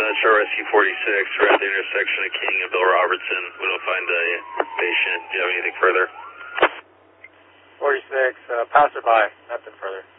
Short Rescue 46. We're at the intersection of King and Bill Robertson. We don't find a patient. Do you have anything further? 46, passerby, nothing further.